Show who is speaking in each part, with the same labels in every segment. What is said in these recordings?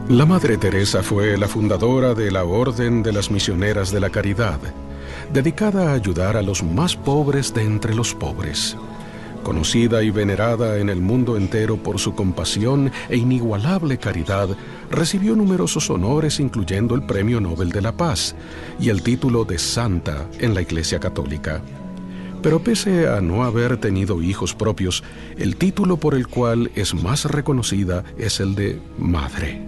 Speaker 1: La Madre Teresa fue la fundadora de la Orden de las Misioneras de la Caridad, dedicada a ayudar a los más pobres de entre los pobres. Conocida y venerada en el mundo entero por su compasión e inigualable caridad, recibió numerosos honores, incluyendo el Premio Nobel de la Paz y el título de Santa en la Iglesia Católica. Pero pese a no haber tenido hijos propios, el título por el cual es más reconocida es el de Madre.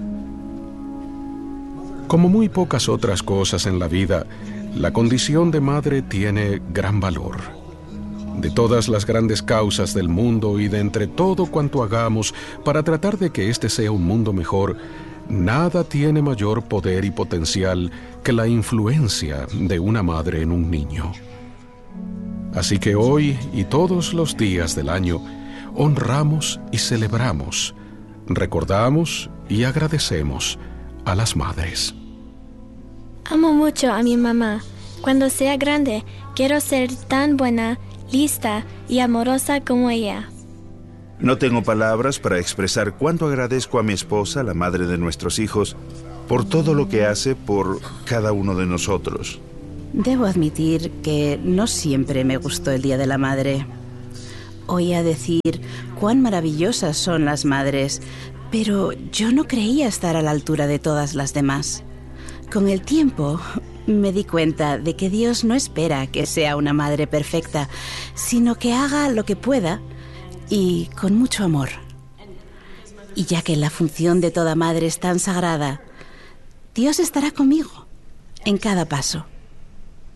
Speaker 1: Como muy pocas otras cosas en la vida, la condición de madre tiene gran valor. De todas las grandes causas del mundo y de entre todo cuanto hagamos para tratar de que este sea un mundo mejor, nada tiene mayor poder y potencial que la influencia de una madre en un niño. Así que hoy y todos los días del año, honramos y celebramos, recordamos y agradecemos a las madres.
Speaker 2: Amo mucho a mi mamá. Cuando sea grande, quiero ser tan buena, lista y amorosa como ella.
Speaker 3: No tengo palabras para expresar cuánto agradezco a mi esposa, la madre de nuestros hijos, por todo lo que hace por cada uno de nosotros.
Speaker 4: Debo admitir que no siempre me gustó el Día de la Madre. Oía decir cuán maravillosas son las madres, pero yo no creía estar a la altura de todas las demás. Con el tiempo me di cuenta de que Dios no espera que sea una madre perfecta, sino que haga lo que pueda y con mucho amor. Y ya que la función de toda madre es tan sagrada, Dios estará conmigo en cada paso.